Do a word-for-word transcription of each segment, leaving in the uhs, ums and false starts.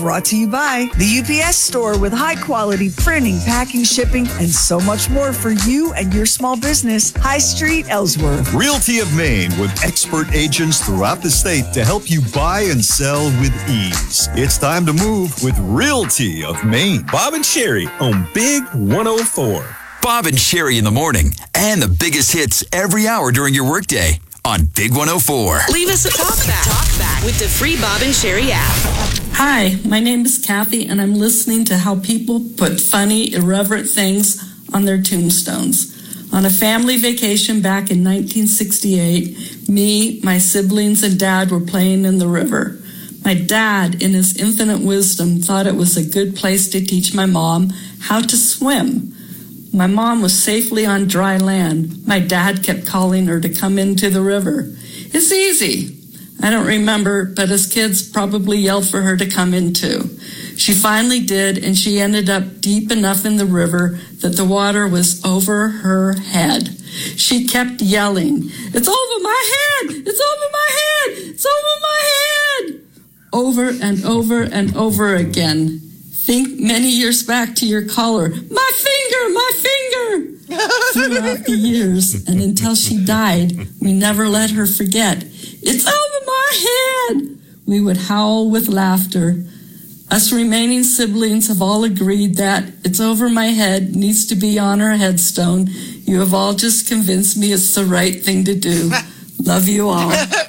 Brought to you by the U P S Store with high-quality printing, packing, shipping, and so much more for you and your small business. High Street, Ellsworth. Realty of Maine with expert agents throughout the state to help you buy and sell with ease. It's time to move with Realty of Maine. Bob and Sherry on Big one oh four. Bob and Sherry in the morning and the biggest hits every hour during your workday on Big one oh four. Leave us a talk back. Talk back with the free Bob and Sherry app. Hi, my name is Kathy, and I'm listening to how people put funny, irreverent things on their tombstones. On a family vacation back in nineteen sixty-eight, me, my siblings, and Dad were playing in the river. My dad, in his infinite wisdom, thought it was a good place to teach my mom how to swim. My mom was safely on dry land. My dad kept calling her to come into the river. It's easy. I don't remember, but as kids probably yelled for her to come in too. She finally did, and she ended up deep enough in the river that the water was over her head. She kept yelling, "It's over my head! It's over my head! It's over my head!" Over and over and over again. Think many years back to your caller, "My finger, my finger!" Throughout the years, and until she died, we never let her forget. "It's over my head!" We would howl with laughter. Us remaining siblings have all agreed that "It's over my head" needs to be on her headstone. You have all just convinced me it's the right thing to do. Love you all.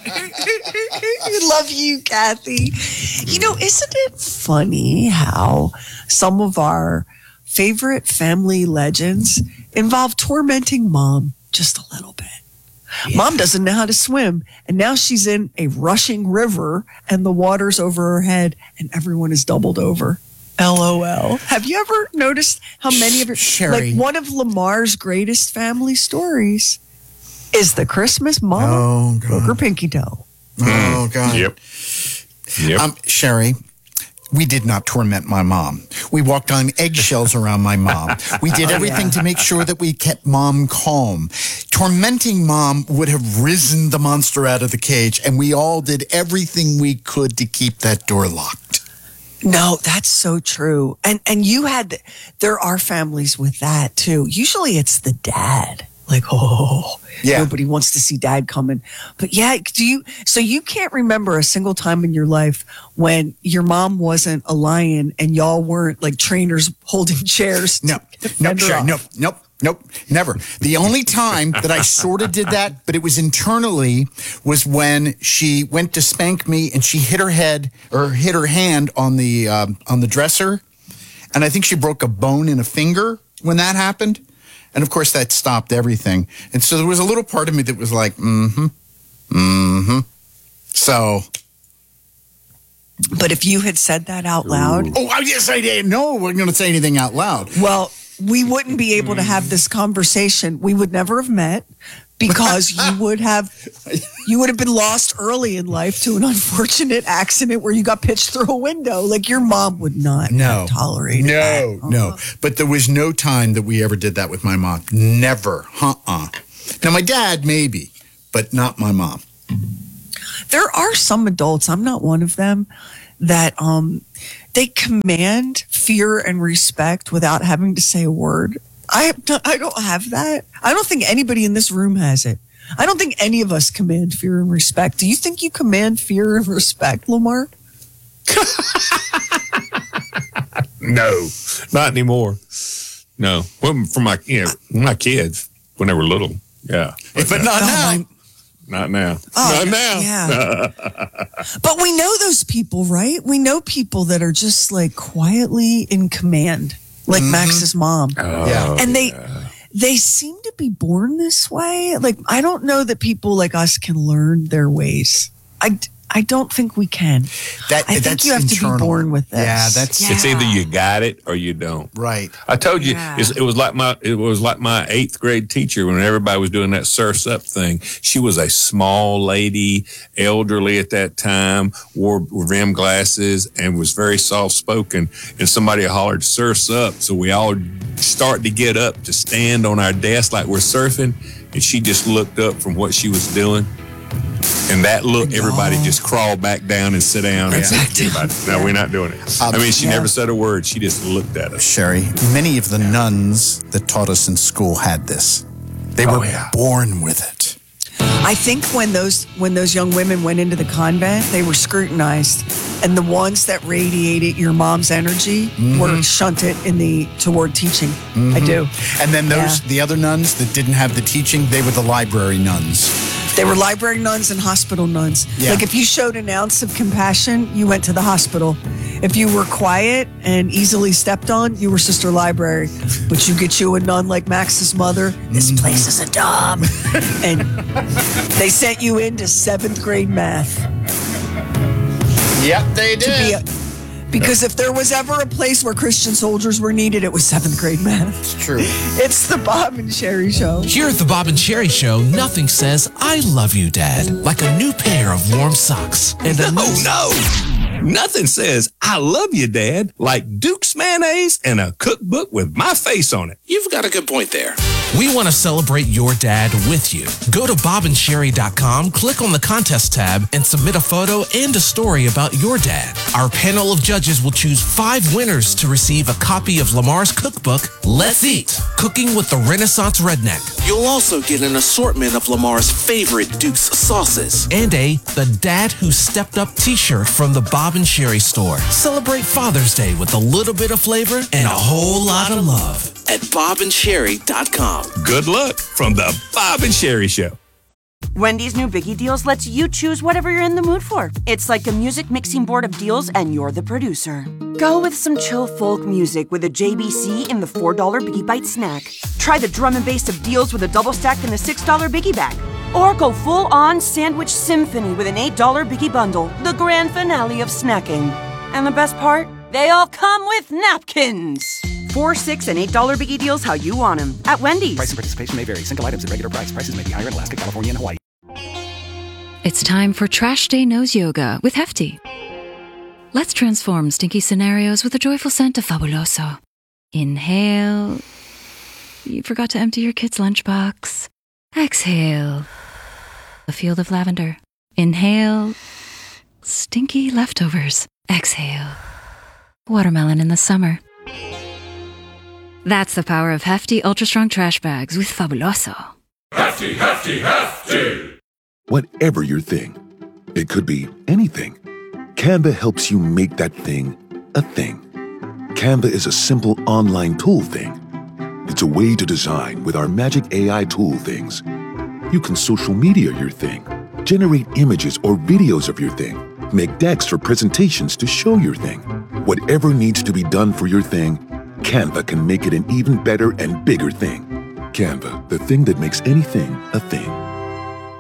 Love you, Kathy. You know, isn't it funny how some of our favorite family legends involve tormenting mom just a little bit? Yeah. Mom doesn't know how to swim, and now she's in a rushing river, and the water's over her head, and everyone is doubled over. LOL. Have you ever noticed how many of your, Sherry. like one of Lamar's greatest family stories is the Christmas mama oh, broke her pinky toe. Oh, God. Yep. Yep. Um, Sherry, we did not torment my mom. We walked on eggshells around my mom. We did everything to make sure that we kept mom calm. Tormenting mom would have risen the monster out of the cage, and we all did everything we could to keep that door locked. No, that's so true. And and you had, there are families with that too. Usually it's the dad. Like, oh, yeah. Nobody wants to see dad coming. But yeah, do you, so you can't remember a single time in your life when your mom wasn't a lion and y'all weren't like trainers holding chairs? No, nope, sure, nope, nope, nope, never. The only time that I sort of did that, but it was internally, was when she went to spank me and she hit her head or hit her hand on the, um, on the dresser. And I think she broke a bone in a finger when that happened. And, of course, that stopped everything. And so there was a little part of me that was like, mm-hmm, mm-hmm. So. But if you had said that out loud. Ooh. Oh, yes, I did. No, I wasn't going to say anything out loud. Well, we wouldn't be able to have this conversation. We would never have met because you would have you would have been lost early in life to an unfortunate accident where you got pitched through a window. Like your mom would not no, tolerate no, that. No, no. Uh-huh. But there was no time that we ever did that with my mom. Never. Uh-uh. Now, my dad, maybe, but not my mom. There are some adults, I'm not one of them, that um, they command fear and respect without having to say a word. I I don't have that. I don't think anybody in this room has it. I don't think any of us command fear and respect. Do you think you command fear and respect, Lamar? No, not anymore. No, well, for my you know, my kids when they were little, yeah, but, but not oh, now. My, not now. Oh, not now. Yeah. But we know those people, right? We know people that are just like quietly in command. Like mm-hmm. Max's mom. Oh, yeah. And they yeah. they seem to be born this way. Like, I don't know that people like us can learn their ways. I, I don't think we can. That, I think that's you have internal. to be born with this. Yeah, that's yeah. It's either you got it or you don't. Right. I told you Yeah. it's, it was like my it was like my eighth grade teacher when everybody was doing that surfs up thing. She was a small lady, elderly at that time, wore rim glasses, and was very soft spoken. And somebody hollered "surfs up," so we all started to get up to stand on our desk like we're surfing. And she just looked up from what she was doing And that look, everybody just crawl back down and sit down. And say, no, we're not doing it. I mean, she yeah. never said a word. She just looked at us. Sherry, many of the nuns that taught us in school had this. They were Oh, yeah. born with it. I think when those when those young women went into the convent, they were scrutinized, and the ones that radiated your mom's energy Mm-hmm. were shunted in the toward teaching. I do. And then those, Yeah. the other nuns that didn't have the teaching, they were the library nuns. They were library nuns and hospital nuns. Yeah. Like if you showed an ounce of compassion, you went to the hospital. If you were quiet and easily stepped on, you were Sister Library. But you get you a nun like Max's mother, this place is a dump. And they sent you into seventh grade math. Yep, they To be a, because if there was ever a place where Christian soldiers were needed, it was seventh grade math. It's true. It's the Bob and Sherry Show. Here at the Bob and Sherry Show, nothing says I love you, Dad, like a new pair of warm socks. And a No, new- no. Nothing says, I love you, Dad, like Duke's mayonnaise and a cookbook with my face on it. You've got a good point there. We want to celebrate your dad with you. Go to bob and sherry dot com, click on the contest tab, and submit a photo and a story about your dad. Our panel of judges will choose five winners to receive a copy of Lamar's cookbook, Let's Eat, Cooking with the Renaissance Redneck. You'll also get an assortment of Lamar's favorite Duke's sauces and a The Dad Who Stepped Up t-shirt from the Bob and Sherry store. Celebrate Father's Day with a little bit of flavor and a whole lot of love at bob and sherry dot com. Good luck from the Bob and Sherry Show. Wendy's new Biggie Deals lets you choose whatever you're in the mood for. It's like a music mixing board of deals, and you're the producer. Go with some chill folk music with a J B C in the four dollar Biggie Bite snack. Try the drum and bass of deals with a double stack in the six dollar Biggie Bag. Or go full-on sandwich symphony with an eight dollar Biggie Bundle, the grand finale of snacking. And the best part? They all come with napkins. Four, six, and eight dollar Biggie Deals how you want them at Wendy's. Price and participation may vary. Single items at regular price. Prices may be higher in Alaska, California, and Hawaii. It's time for Trash Day Nose Yoga with Hefty. Let's transform stinky scenarios with a joyful scent of Fabuloso. Inhale. You forgot to empty your kid's lunchbox. Exhale. A field of lavender. Inhale. Stinky leftovers. Exhale. Watermelon in the summer. That's the power of Hefty Ultra Strong Trash Bags with Fabuloso. Hefty, hefty, hefty! Whatever your thing, it could be anything. Canva helps you make that thing a thing. Canva is a simple online tool thing. It's a way to design with our magic A I tool things. You can social media your thing, generate images or videos of your thing, make decks for presentations to show your thing. Whatever needs to be done for your thing, Canva can make it an even better and bigger thing. Canva, the thing that makes anything a thing.